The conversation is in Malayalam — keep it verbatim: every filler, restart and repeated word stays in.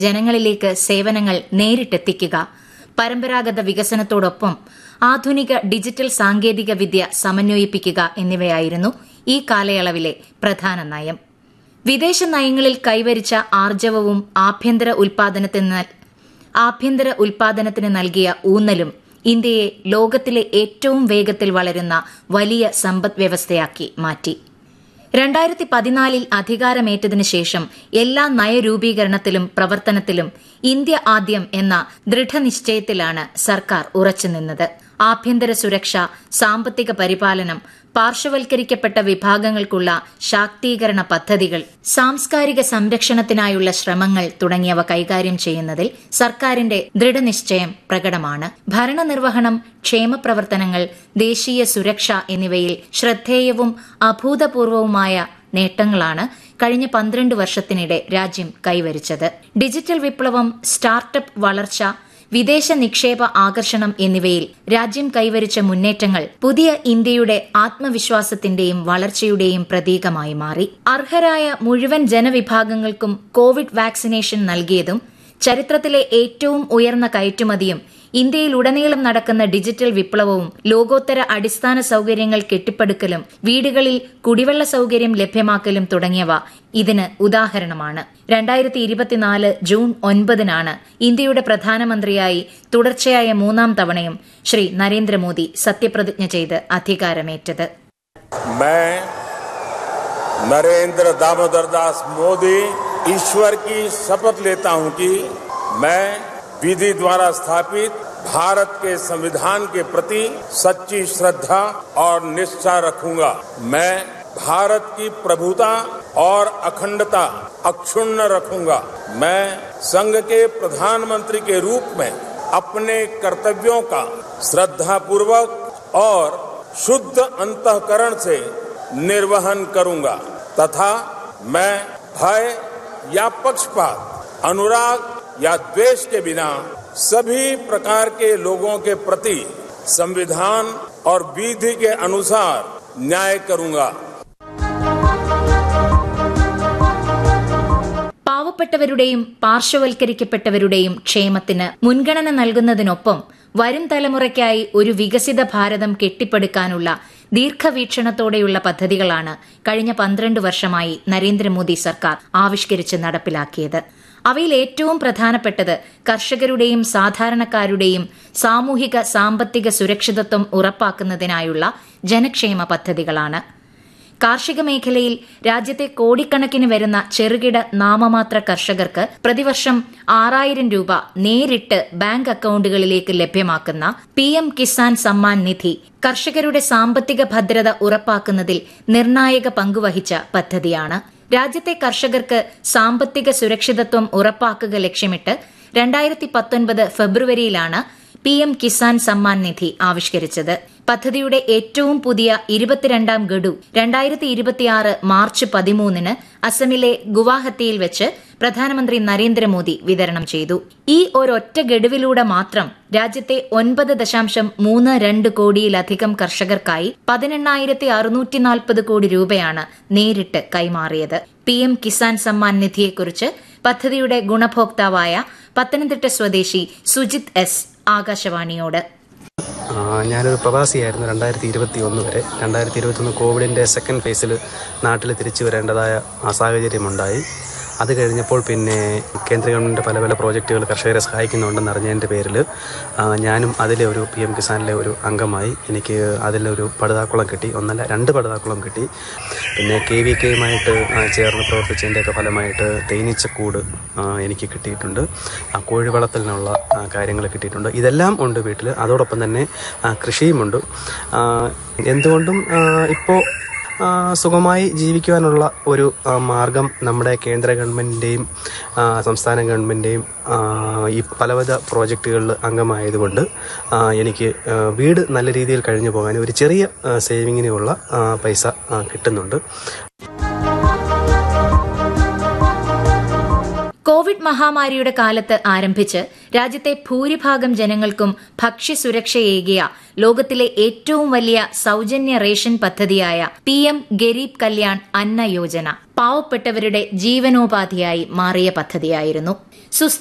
ജനങ്ങളിലേക്ക് സേവനങ്ങൾ നേരിട്ടെത്തിക്കുക, പരമ്പരാഗത വികസനത്തോടൊപ്പം ആധുനിക ഡിജിറ്റൽ സാങ്കേതിക വിദ്യ സമന്വയിപ്പിക്കുക എന്നിവയായിരുന്നു ഈ കാലയളവിലെ പ്രധാന നയം. വിദേശ നയങ്ങളിൽ കൈവരിച്ച ആർജവവും ആഭ്യന്തര ഉൽപാദനത്തിന് ആഭ്യന്തര ഉൽപാദനത്തിന് നൽകിയ ഊന്നലും ഇന്ത്യയെ ലോകത്തിലെ ഏറ്റവും വേഗത്തിൽ വളരുന്ന വലിയ സമ്പദ് വ്യവസ്ഥയാക്കി മാറ്റി. രണ്ടായിരത്തി പതിനാലിൽ അധികാരമേറ്റതിനു ശേഷം എല്ലാ നയരൂപീകരണത്തിലും പ്രവർത്തനത്തിലും ഇന്ത്യ ആദ്യം എന്ന ദൃഢനിശ്ചയത്തിലാണ് സർക്കാർ ഉറച്ചുനിന്നത്. ആഭ്യന്തര സുരക്ഷ, സാമ്പത്തിക പരിപാലനം, പാർശ്വവൽക്കരിക്കപ്പെട്ട വിഭാഗങ്ങൾക്കുള്ള ശാക്തീകരണ പദ്ധതികൾ, സാംസ്കാരിക സംരക്ഷണത്തിനായുള്ള ശ്രമങ്ങൾ തുടങ്ങിയവ കൈകാര്യം ചെയ്യുന്നതിൽ സർക്കാരിന്റെ ദൃഢനിശ്ചയം പ്രകടമാണ്. ഭരണനിർവഹണം, ക്ഷേമപ്രവർത്തനങ്ങൾ, ദേശീയ സുരക്ഷ എന്നിവയിൽ ശ്രദ്ധേയവും അഭൂതപൂർവവുമായ നേട്ടങ്ങളാണ് കഴിഞ്ഞ പന്ത്രണ്ട് വർഷത്തിനിടെ രാജ്യം കൈവരിച്ചത്. ഡിജിറ്റൽ വിപ്ലവം, സ്റ്റാർട്ടപ്പ് വളർച്ച, വിദേശ നിക്ഷേപ ആകർഷണം എന്നിവയിൽ രാജ്യം കൈവരിച്ച മുന്നേറ്റങ്ങൾ പുതിയ ഇന്ത്യയുടെ ആത്മവിശ്വാസത്തിന്റെയും വളർച്ചയുടെയും പ്രതീകമായി മാറി. അർഹരായ മുഴുവൻ ജനവിഭാഗങ്ങൾക്കും കോവിഡ് വാക്സിനേഷൻ നൽകിയതും ചരിത്രത്തിലെ ഏറ്റവും ഉയർന്ന കയറ്റുമതിയും ഇന്ത്യയിലുടനീളം നടക്കുന്ന ഡിജിറ്റൽ വിപ്ലവവും ലോകോത്തര അടിസ്ഥാന സൌകര്യങ്ങൾ കെട്ടിപ്പടുക്കലും വീടുകളിൽ കുടിവെള്ള സൌകര്യം ലഭ്യമാക്കലും തുടങ്ങിയവ ഇതിന് ഉദാഹരണമാണ്. രണ്ടായിരത്തി ഇരുപത്തിനാല് ജൂൺ ഒൻപതിനാണ് ഇന്ത്യയുടെ പ്രധാനമന്ത്രിയായി തുടർച്ചയായ മൂന്നാം തവണയും ശ്രീ നരേന്ദ്രമോദി സത്യപ്രതിജ്ഞ ചെയ്ത് അധികാരമേറ്റത്. नरेंद्र दामोदर दास मोदी ईश्वर की शपथ लेता हूं कि मैं विधि द्वारा स्थापित भारत के संविधान के प्रति सच्ची श्रद्धा और निष्ठा रखूंगा. मैं भारत की प्रभुता और अखंडता अक्षुण्ण रखूंगा. मैं संघ के प्रधानमंत्री के रूप में अपने कर्तव्यों का श्रद्धापूर्वक और शुद्ध अंतःकरण से निर्वहन करूंगा तथा मैं भय या पक्षपात, अनुराग या द्वेष के बिना सभी प्रकार के लोगों के प्रति संविधान और विधि के अनुसार न्याय करूंगा. പാവപ്പെട്ടവരുടെയും പാർശ്വവൽക്കരിക്കപ്പെട്ടവരുടെയും ക്ഷേമത്തിന് മുൻഗണന നൽകുന്നതിനൊപ്പം വരും തലമുറയ്ക്കായി ഒരു വികസിത ഭാരതം കെട്ടിപ്പടുക്കാനുള്ള ദീർഘവീക്ഷണത്തോടെയുള്ള പദ്ധതികളാണ് കഴിഞ്ഞ പന്ത്രണ്ട് വർഷമായി നരേന്ദ്രമോദി സർക്കാർ ആവിഷ്കരിച്ച് നടപ്പിലാക്കിയത്. അവയിൽ ഏറ്റവും പ്രധാനപ്പെട്ടത് കർഷകരുടെയും സാധാരണക്കാരുടെയും സാമൂഹിക സാമ്പത്തിക സുരക്ഷിതത്വം ഉറപ്പാക്കുന്നതിനായുള്ള ജനക്ഷേമ പദ്ധതികളാണ്. കാർഷിക മേഖലയിൽ രാജ്യത്തെ കോടിക്കണക്കിന് വരുന്ന ചെറുകിട നാമമാത്ര കർഷകർക്ക് പ്രതിവർഷം ആറായിരം രൂപ നേരിട്ട് ബാങ്ക് അക്കൌണ്ടുകളിലേക്ക് ലഭ്യമാക്കുന്ന പി എം കിസാൻ സമ്മാൻ നിധി കർഷകരുടെ സാമ്പത്തിക ഭദ്രത ഉറപ്പാക്കുന്നതിൽ നിർണായക പങ്കുവഹിച്ച പദ്ധതിയാണ്. രാജ്യത്തെ കർഷകർക്ക് സാമ്പത്തിക സുരക്ഷിതത്വം ഉറപ്പാക്കുക ലക്ഷ്യമിട്ട് രണ്ടായിരത്തി പത്തൊൻപത് ഫെബ്രുവരിയിലാണ് പി എം കിസാൻ സമ്മാൻ നിധി ആവിഷ്കരിച്ചത്. പദ്ധതിയുടെ ഏറ്റവും പുതിയ ഇരുപത്തിരണ്ടാം ഗഡു രണ്ടായിരത്തി ഇരുപത്തിയാറ് മാർച്ച് പതിമൂന്നിന് അസമിലെ ഗുവാഹത്തിയിൽ വെച്ച് പ്രധാനമന്ത്രി നരേന്ദ്രമോദി വിതരണം ചെയ്തു. ഈ ഒരൊറ്റ ഗഡുവിലൂടെ മാത്രം രാജ്യത്തെ ഒൻപത് ദശാംശം മൂന്ന് രണ്ട് കോടിയിലധികം കർഷകർക്കായി പതിനെണ്ണായിരത്തി അറുന്നൂറ്റി നാൽപ്പത് കോടി രൂപയാണ് നേരിട്ട് കൈമാറിയത്. പി എം കിസാൻ സമ്മാൻ നിധിയെക്കുറിച്ച് പദ്ധതിയുടെ ഗുണഭോക്താവായ പത്തനംതിട്ട സ്വദേശി സുജിത് എസ് ആകാശവാണിയോട്. ഞാനൊരു പ്രവാസിയായിരുന്നു രണ്ടായിരത്തി ഇരുപത്തി ഒന്ന് വരെ. രണ്ടായിരത്തി ഇരുപത്തൊന്ന് കോവിഡിൻ്റെ സെക്കൻഡ് ഫേസിൽ നാട്ടിൽ തിരിച്ചു വരേണ്ടതായ ആ സാഹചര്യമുണ്ടായി. അത് കഴിഞ്ഞപ്പോൾ പിന്നെ കേന്ദ്ര ഗവൺമെൻറ് പല പല പ്രോജക്റ്റുകൾ കർഷകരെ സഹായിക്കുന്നുണ്ടെന്ന് അറിഞ്ഞതിൻ്റെ പേരിൽ ഞാനും അതിലെ ഒരു പി എം കിസാനിലെ ഒരു അംഗമായി. എനിക്ക് അതിലൊരു പടുതാക്കുളം കിട്ടി, ഒന്നല്ല രണ്ട് പടുതാക്കുളം കിട്ടി. പിന്നെ കെ വി കെയുമായിട്ട് ചേർന്ന് പ്രവർത്തിച്ചതിൻ്റെയൊക്കെ ഫലമായിട്ട് തേനീച്ചക്കൂട് എനിക്ക് കിട്ടിയിട്ടുണ്ട്. കോഴി വളർത്തലിനുള്ള കാര്യങ്ങൾ കിട്ടിയിട്ടുണ്ട്. ഇതെല്ലാം ഉണ്ട് വീട്ടിൽ. അതോടൊപ്പം തന്നെ കൃഷിയുമുണ്ട്. എന്തുകൊണ്ടും ഇപ്പോൾ സുഖമായി ജീവിക്കുവാനുള്ള ഒരു മാർഗം നമ്മുടെ കേന്ദ്ര ഗവൺമെൻറ്റിൻ്റെയും സംസ്ഥാന ഗവൺമെൻറ്റിൻ്റെയും ഈ പലവിധ പ്രോജക്റ്റുകളിൽ അംഗമായതുകൊണ്ട് എനിക്ക് വീട് നല്ല രീതിയിൽ കഴിഞ്ഞു പോകാൻ ഒരു ചെറിയ സേവിങ്ങിനുള്ള പൈസ കിട്ടുന്നുണ്ട്. കോവിഡ് മഹാമാരിയുടെ കാലത്ത് ആരംഭിച്ച് രാജ്യത്തെ ഭൂരിഭാഗം ജനങ്ങൾക്കും ഭക്ഷ്യസുരക്ഷയേകിയ ലോകത്തിലെ ഏറ്റവും വലിയ സൌജന്യ റേഷൻ പദ്ധതിയായ പി എം ഗരീബ് കല്യാൺ അന്ന യോജന പാവപ്പെട്ടവരുടെ ജീവനോപാധിയായി മാറിയ പദ്ധതിയായിരുന്നു. സുസ്ഥിര